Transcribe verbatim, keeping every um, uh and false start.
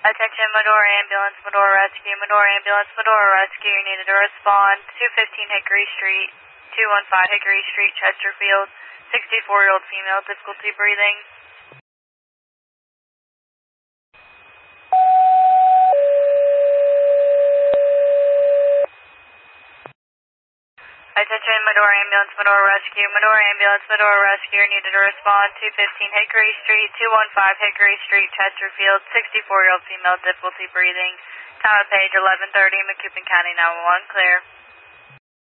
Attention, Medora Ambulance, Medora Rescue, Medora Ambulance, Medora Rescue. You needed to respond. two fifteen Hickory Street, two one five Hickory Street, Chesterfield. sixty-four-year-old female, difficulty breathing. Attention, Medora Ambulance, Medora Rescue, Medora Ambulance, Medora Rescue. Needed to respond. two fifteen Hickory Street, two one five Hickory Street, Chesterfield. sixty-four-year-old female, difficulty breathing. Time of page eleven thirty, Macoupin County nine one one, clear.